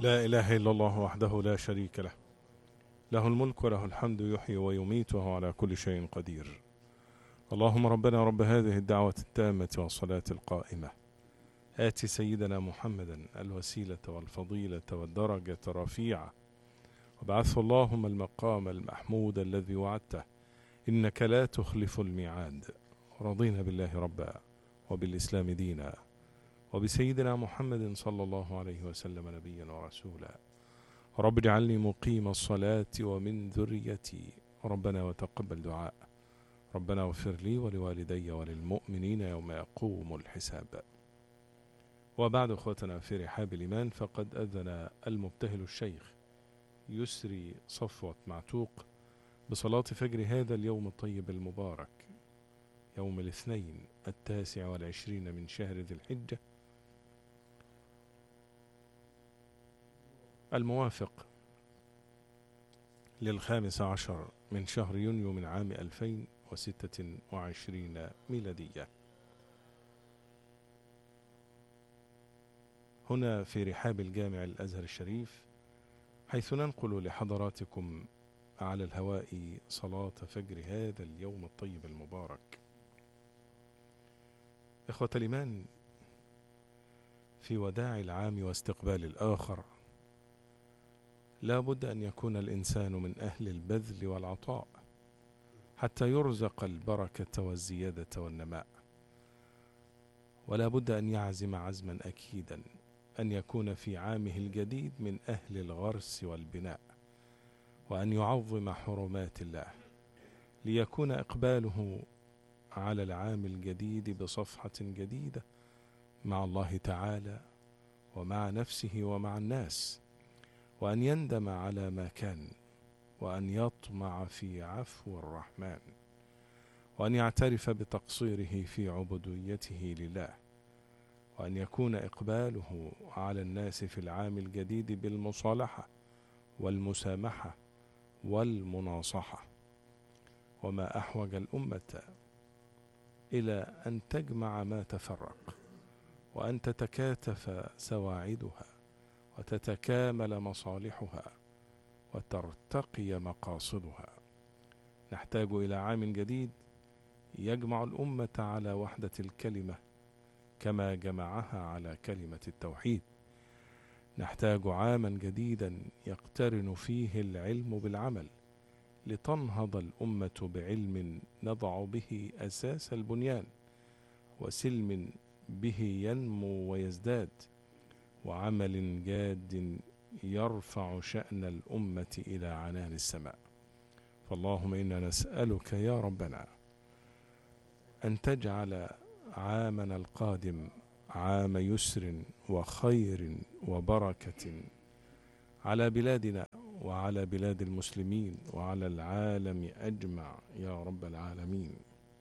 لا إله إلا الله وحده لا شريك له، له الملك وله الحمد، يحيي ويميت وهو على كل شيء قدير. اللهم ربنا رب هذه الدعوة التامة والصلاة القائمة، آت سيدنا محمدا الوسيلة والفضيلة والدرجة الرفيعة، وابعثه اللهم المقام المحمود الذي وعدته، إنك لا تخلف الميعاد. رضينا بالله ربا وبالإسلام دينا وبسيدنا محمد صلى الله عليه وسلم نبيا ورسولا. رب اجعلني مقيم الصلاة ومن ذريتي، ربنا وتقبل دعاء، ربنا اغفر لي ولوالدي وللمؤمنين يوم يقوم الحساب. وبعد أخوتنا في رحاب الإيمان، فقد أذن المبتهل الشيخ يسري صفوة معتوق بصلاة فجر هذا اليوم الطيب المبارك، يوم الاثنين 29 من شهر ذي الحجة، الموافق ل15 من شهر يونيو من عام 2026 ميلادية. هنا في رحاب الجامع الأزهر الشريف، حيث ننقل لحضراتكم على الهواء صلاة فجر هذا اليوم الطيب المبارك. إخوة الإيمان، في وداع العام واستقبال الآخر، لا بد أن يكون الإنسان من أهل البذل والعطاء حتى يرزق البركة والزيادة والنماء، ولا بد أن يعزم عزما أكيدا أن يكون في عامه الجديد من أهل الغرس والبناء، وأن يعظم حرمات الله، ليكون إقباله على العام الجديد بصفحة جديدة مع الله تعالى ومع نفسه ومع الناس، وأن يندم على ما كان، وأن يطمع في عفو الرحمن، وأن يعترف بتقصيره في عبوديته لله، وأن يكون إقباله على الناس في العام الجديد بالمصالحة والمسامحة والمناصحة. وما أحوج الأمة إلى أن تجمع ما تفرق، وأن تتكاتف سواعدها، وتتكامل مصالحها، وترتقي مقاصدها. نحتاج إلى عام جديد يجمع الأمة على وحدة الكلمة كما جمعها على كلمة التوحيد. نحتاج عاما جديدا يقترن فيه العلم بالعمل، لتنهض الأمة بعلم نضع به أساس البنيان، وسلم به ينمو ويزداد، وعمل جاد يرفع شأن الأمة إلى عنان السماء. فاللهم إنا نسألك يا ربنا أن تجعل عامنا القادم عام يسر وخير وبركة على بلادنا وعلى بلاد المسلمين وعلى العالم أجمع يا رب العالمين.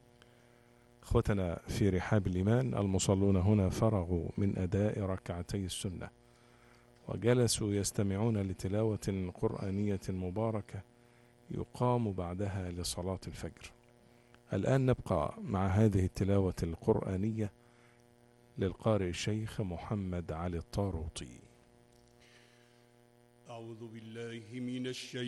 اخوتنا في رحاب الإيمان، المصلون هنا فرغوا من أداء ركعتي السنة وجلسوا يستمعون لتلاوة قرآنية مباركة يقام بعدها لصلاة الفجر. الآن نبقى مع هذه التلاوة القرآنية للقارئ الشيخ محمد علي الطاروطي. أعوذ بالله من الشيطان